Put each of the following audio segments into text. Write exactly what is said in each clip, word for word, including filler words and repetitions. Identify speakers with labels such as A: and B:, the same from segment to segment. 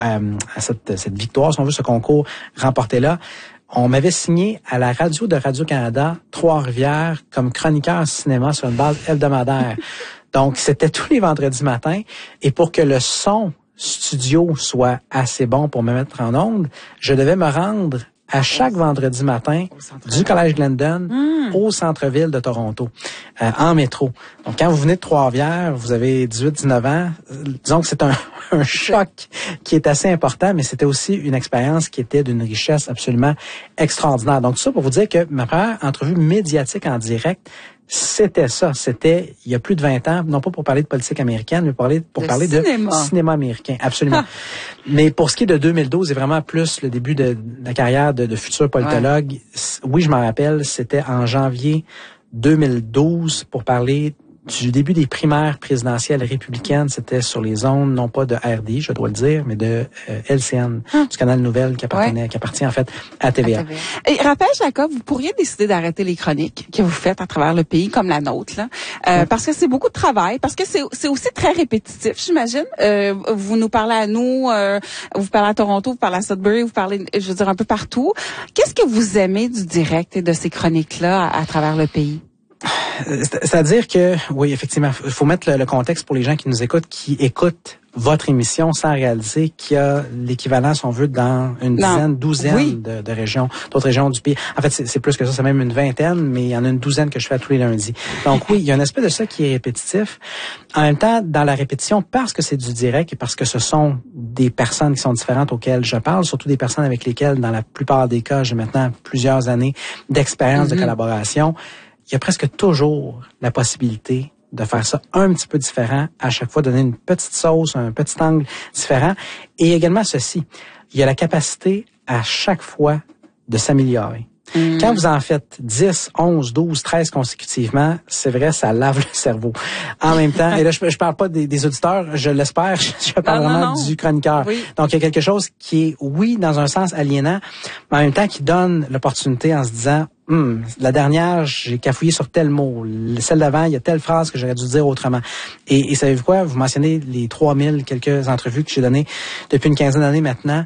A: euh, à cette, cette victoire, si on veut, ce concours remporté là, on m'avait signé à la radio de Radio-Canada, Trois-Rivières, comme chroniqueur cinéma sur une base hebdomadaire. Donc, c'était tous les vendredis matins. Et pour que le son studio soit assez bon pour me mettre en onde, je devais me rendre à chaque vendredi matin du Collège Glendon mmh. au centre-ville de Toronto, euh, en métro. Donc, quand vous venez de Trois-Rivières, vous avez dix-huit dix-neuf ans, euh, disons que c'est un, un choc qui est assez important, mais c'était aussi une expérience qui était d'une richesse absolument extraordinaire. Donc, tout ça pour vous dire que ma première entrevue médiatique en direct, c'était ça. C'était il y a plus de vingt ans, non pas pour parler de politique américaine, mais pour parler, pour
B: de
A: parler
B: cinéma.
A: de cinéma américain. Absolument. Ah. Mais pour ce qui est de deux mille douze, c'est vraiment plus le début de, de la carrière de, de futur politologue. Ouais. Oui, je m'en rappelle, c'était en janvier deux mille douze pour parler du début des primaires présidentielles républicaines. C'était sur les ondes, non pas de R D I, je dois le dire, mais de euh, L C N, hum. du canal Nouvelles qui appartenait, ouais. qui appartient en fait à T V A.
B: À T V A. Et Raphaël Jacob, vous pourriez décider d'arrêter les chroniques que vous faites à travers le pays, comme la nôtre, là, euh, hum. parce que c'est beaucoup de travail, parce que c'est, c'est aussi très répétitif, j'imagine. Euh, vous nous parlez à nous, euh, vous parlez à Toronto, vous parlez à Sudbury, vous parlez, je veux dire, un peu partout. Qu'est-ce que vous aimez du direct et de ces chroniques-là à, à travers le pays?
A: C'est-à-dire que, oui, effectivement, il faut mettre le, le contexte pour les gens qui nous écoutent, qui écoutent votre émission sans réaliser qu'il y a l'équivalent, si on veut, dans une non. dizaine, douzaine oui. de, de régions, d'autres régions du pays. En fait, c'est, c'est plus que ça, c'est même une vingtaine, mais il y en a une douzaine que je fais tous les lundis. Donc oui, il y a un aspect de ça qui est répétitif. En même temps, dans la répétition, parce que c'est du direct et parce que ce sont des personnes qui sont différentes auxquelles je parle, surtout des personnes avec lesquelles, dans la plupart des cas, j'ai maintenant plusieurs années d'expérience, mm-hmm. de collaboration, il y a presque toujours la possibilité de faire ça un petit peu différent, à chaque fois donner une petite sauce, un petit angle différent. Et également ceci, il y a la capacité à chaque fois de s'améliorer. Mmh. Quand vous en faites dix, onze, douze, treize consécutivement, c'est vrai, ça lave le cerveau. En même temps, et là, je, je parle pas des, des auditeurs, je l'espère, je, je parle non, vraiment non, non. du chroniqueur. Oui. Donc, il y a quelque chose qui est, oui, dans un sens aliénant, mais en même temps qui donne l'opportunité en se disant, hum, la dernière, j'ai cafouillé sur tel mot. Celle d'avant, il y a telle phrase que j'aurais dû dire autrement. Et, et savez-vous quoi? Vous mentionnez les trois mille quelques entrevues que j'ai données depuis une quinzaine d'années maintenant.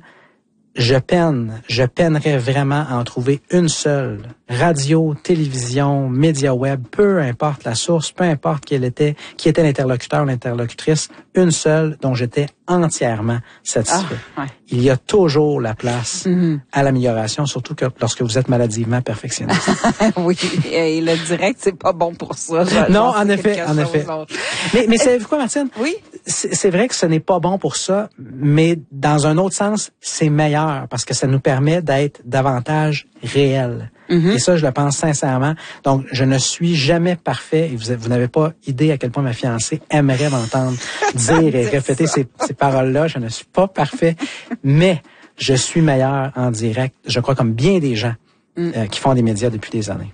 A: Je peine, je peinerais vraiment à en trouver une seule. Radio, télévision, média web, peu importe la source, peu importe quel était, qui était l'interlocuteur ou l'interlocutrice, une seule dont j'étais entièrement satisfait. Ah, ouais. Il y a toujours la place mm-hmm. à l'amélioration, surtout que lorsque vous êtes maladivement perfectionniste.
B: Oui, et le direct, c'est pas bon pour ça. Je,
A: non, en effet, en effet. Mais, mais savez-vous quoi, Martine?
B: Oui.
A: C'est, c'est vrai que ce n'est pas bon pour ça, mais dans un autre sens, c'est meilleur parce que ça nous permet d'être davantage réels. Mm-hmm. Et ça, je le pense sincèrement. Donc, je ne suis jamais parfait et vous, vous n'avez pas idée à quel point ma fiancée aimerait m'entendre dire et répéter ces, ces paroles-là. Je ne suis pas parfait, mais je suis meilleur en direct, je crois, comme bien des gens mm. euh, qui font des médias depuis des années.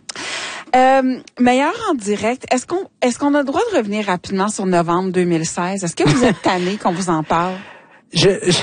B: Euh, meilleur en direct, est-ce qu'on est-ce qu'on a le droit de revenir rapidement sur novembre deux mille seize? Est-ce que vous êtes tanné qu'on vous en parle?
A: Je... je...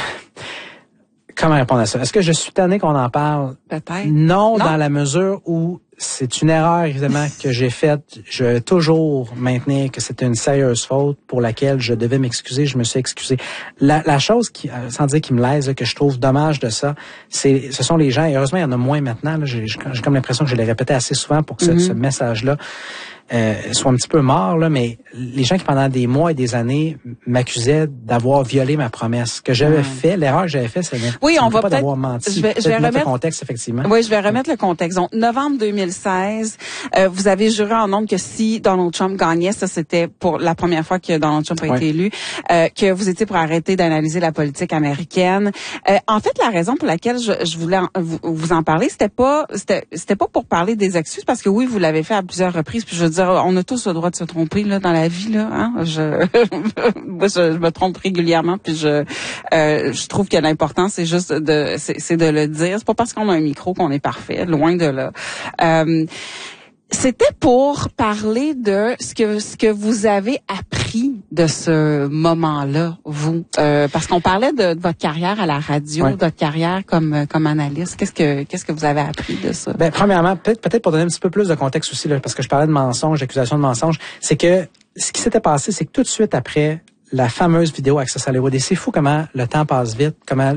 A: Comment répondre à ça? Est-ce que je suis tanné qu'on en parle?
B: Peut-être.
A: Non, non, dans la mesure où c'est une erreur, évidemment, que j'ai faite. Je vais toujours maintenir que c'était une sérieuse faute pour laquelle je devais m'excuser. Je me suis excusé. La, la chose, qui, sans dire qui me lèse, que je trouve dommage de ça, c'est, ce sont les gens, et heureusement, il y en a moins maintenant. Là, j'ai, j'ai comme l'impression que je l'ai répété assez souvent pour que ce, mm-hmm. ce message-là Euh, soit un petit peu mort, là, mais les gens qui pendant des mois et des années m'accusaient d'avoir violé ma promesse que j'avais mmh. fait, l'erreur que j'avais fait, c'est
B: oui, on va
A: pas
B: peut-être,
A: d'avoir menti.
B: Je vais, je vais remettre
A: le contexte, effectivement.
B: Oui, je vais remettre oui. le contexte. Donc, novembre deux mille seize, euh, vous avez juré en nombre que si Donald Trump gagnait, ça c'était pour la première fois que Donald Trump a oui. été élu, euh, que vous étiez pour arrêter d'analyser la politique américaine. Euh, en fait, la raison pour laquelle je, je voulais en, vous, vous en parler, c'était pas, c'était, c'était pas pour parler des excuses, parce que oui, vous l'avez fait à plusieurs reprises. Puis je veux dire, on a tous le droit de se tromper là dans la vie là. Hein? Je, je, je me trompe régulièrement, puis je, euh, je trouve que l'important c'est juste de, c'est, c'est de le dire. C'est pas parce qu'on a un micro qu'on est parfait, loin de là. Euh, C'était pour parler de ce que ce que vous avez appris de ce moment-là, vous, euh, parce qu'on parlait de, de votre carrière à la radio, ouais. de votre carrière comme comme analyste. Qu'est-ce que qu'est-ce que vous avez appris de ça?
A: Ben premièrement, peut-être peut-être pour donner un petit peu plus de contexte aussi là, parce que je parlais de mensonges, d'accusations de mensonges, c'est que ce qui s'était passé, c'est que tout de suite après la fameuse vidéo Access Hollywood. Et c'est fou comment le temps passe vite, comment